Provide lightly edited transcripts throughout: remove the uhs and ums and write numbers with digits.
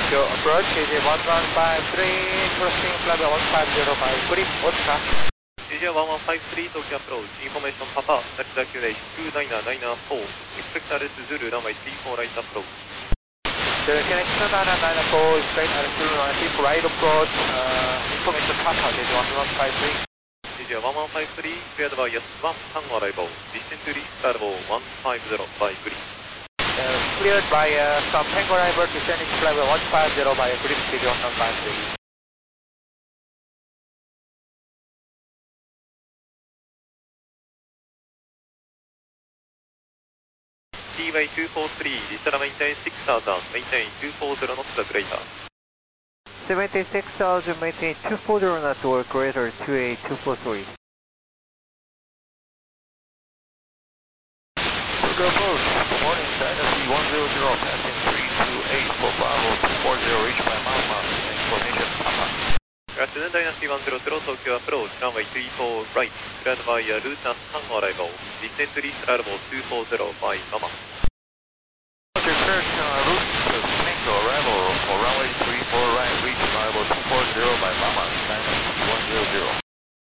Tokyo approach, KJ 1153, crossing flight 1505, grip, Oscar. KJ 1153, Tokyo approach, information Papa, Delta QH 29994, expect RS Zulu, runway 34 right approach. Delta QH 29994, expect RS Zulu, runway 34 right approach, information Papa, KJ 1153. KJ 1153, cleared by S1, Tango arrival, distance to reach arrival 150 by grip. Cleared by some Tango arrival, descending flight 150 by grip, KJ 1153. TY 243, Lisa maintain 6000, maintain 240 knots or greater. 76,000, maintain 240 knots or greater, 28243. Tokyo approach, good morning, Dynasty 100, passing 328 for Bravo 240, reach by Mama, information Papa. Good afternoon, Dynasty 100, Tokyo approach, runway 34 right, cleared by Luton Tango arrival, descent to reach arrival 240 by Mama. Roger, cleared Luton Tango arrival for runway 34 right, reach arrival 240 by Mama, Dynasty 100.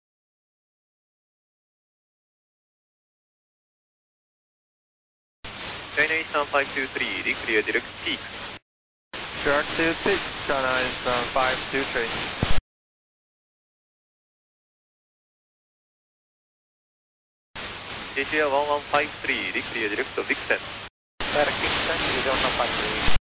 China Eastern 523, declare direct peak. Direct to peak, China Eastern 523. KJ 1153, declare direct Vixen. Direct Vixen, KJ 1153.